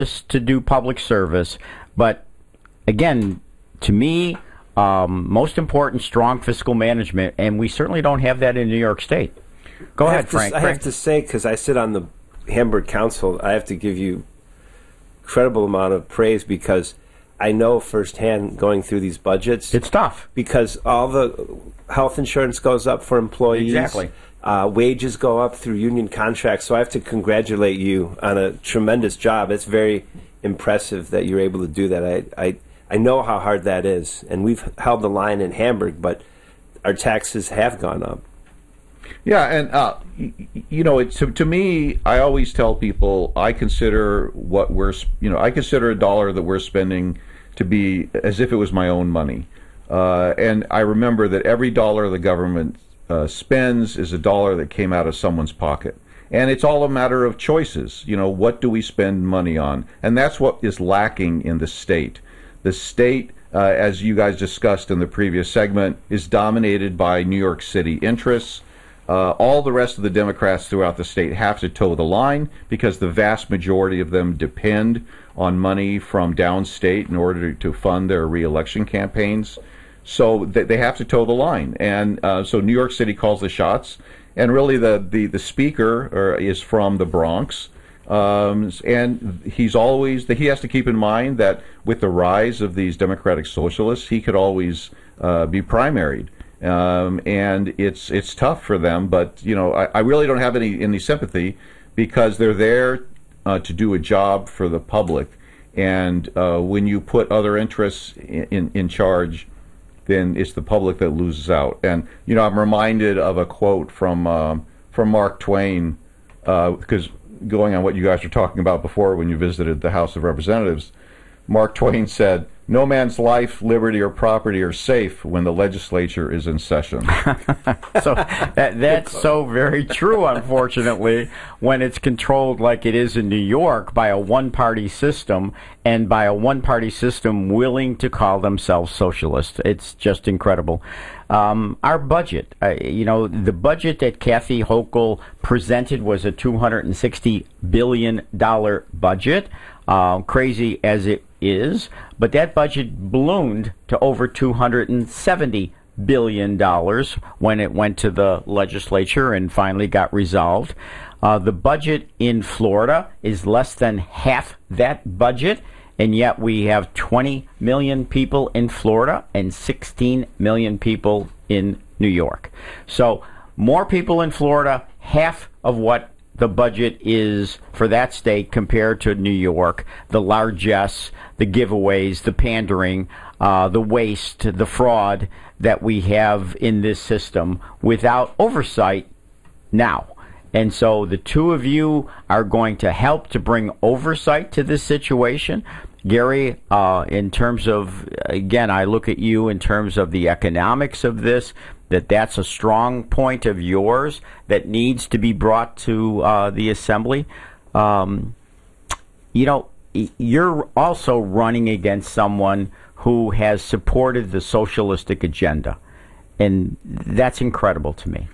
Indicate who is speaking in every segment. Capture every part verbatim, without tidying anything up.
Speaker 1: to do public service, but again, to me, um, most important, strong fiscal management, and we certainly don't have that in New York State. Go
Speaker 2: I
Speaker 1: ahead,
Speaker 2: to,
Speaker 1: Frank.
Speaker 2: I
Speaker 1: Frank.
Speaker 2: have to say, because I sit on the Hamburg Council, I have to give you incredible amount of praise because I know firsthand going through these budgets.
Speaker 1: It's tough.
Speaker 2: Because all the health insurance goes up for employees.
Speaker 1: Exactly.
Speaker 2: Uh, wages go up through union contracts. So I have to congratulate you on a tremendous job. It's very impressive that you're able to do that. I, I, I know how hard that is. And we've held the line in Hamburg, but our taxes have gone up.
Speaker 3: Yeah, and uh, y- you know, it, to, to me, I always tell people I consider what we're, you know, I consider a dollar that we're spending to be as if it was my own money, uh, and I remember that every dollar the government uh, spends is a dollar that came out of someone's pocket, and it's all a matter of choices. You know, what do we spend money on, and that's what is lacking in the state. The state, uh, as you guys discussed in the previous segment, is dominated by New York City interests. Uh, all the rest of the Democrats throughout the state have to toe the line because the vast majority of them depend on money from downstate in order to fund their reelection campaigns. So they, they have to toe the line. And uh, so New York City calls the shots. And really the, the, the speaker or, is from the Bronx. Um, and he's always, he has to keep in mind that with the rise of these Democratic Socialists, he could always uh, be primaried. Um, and it's it's tough for them, but you know I, I really don't have any any sympathy because they're there uh, to do a job for the public, and uh, when you put other interests in, in in charge, then it's the public that loses out. And you know I'm reminded of a quote from uh, from Mark Twain because uh, going on what you guys were talking about before when you visited the House of Representatives, Mark Twain said, "No man's life, liberty, or property are safe when the legislature is in session."
Speaker 1: So that, that's so very true, unfortunately, when it's controlled like it is in New York by a one-party system and by a one-party system willing to call themselves socialist. It's just incredible. Um, our budget, uh, you know, the budget that Kathy Hochul presented was a two hundred sixty billion dollars budget, uh, crazy as it is, but that budget ballooned to over two hundred seventy billion dollars when it went to the legislature and finally got resolved. Uh, the budget in Florida is less than half that budget, and yet we have twenty million people in Florida and sixteen million people in New York. So more people in Florida, half of what the budget is for that state compared to New York, the largesse, the giveaways, the pandering, uh, the waste, the fraud that we have in this system without oversight now. And so the two of you are going to help to bring oversight to this situation. Gary, uh, in terms of, again, I look at you in terms of the economics of this, that that's a strong point of yours that needs to be brought to uh, the Assembly. Um, you know, you're also running against someone who has supported the socialistic agenda, and that's incredible to me.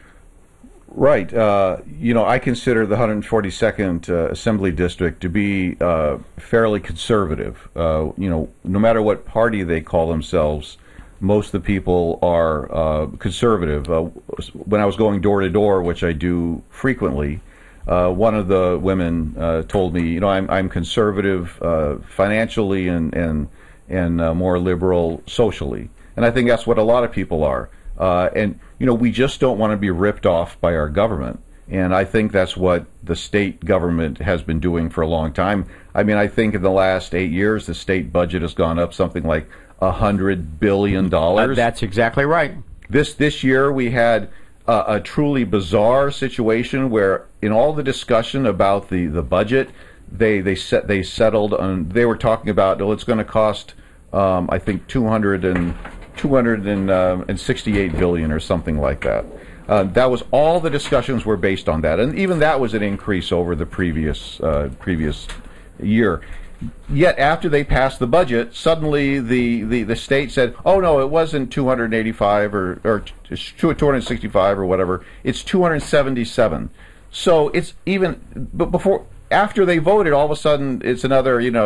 Speaker 3: Right. Uh, you know, I consider the one hundred forty-second uh, Assembly District to be uh, fairly conservative. Uh, you know, no matter what party they call themselves, most of the people are uh, conservative. Uh, when I was going door to door, which I do frequently, uh, one of the women uh, told me, you know, I'm, I'm conservative uh, financially and and and uh, more liberal socially, and I think that's what a lot of people are. Uh, and you know, we just don't want to be ripped off by our government, and I think that's what the state government has been doing for a long time. I mean, I think in the last eight years, the state budget has gone up something like a hundred billion dollars.
Speaker 1: Uh, that's exactly right.
Speaker 3: This this year we had uh, a truly bizarre situation where, in all the discussion about the, the budget, they they set they settled on. They were talking about, well, it's going to cost, um, I think, two hundred and two hundred and sixty-eight billion or something like that. Uh, that was all the discussions were based on that, and even that was an increase over the previous uh, previous year. Yet after they passed the budget, suddenly the, the, the state said, oh no, it wasn't two hundred eighty-five or, or two hundred sixty-five or whatever, it's two hundred seventy-seven. So it's even, but before, after they voted, all of a sudden it's another, you know,